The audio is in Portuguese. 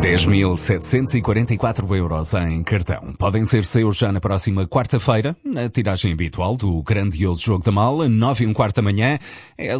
10.744 € em cartão. Podem ser seus já na próxima quarta-feira, na tiragem habitual do grandioso Jogo da Mala, 9h15 da manhã. É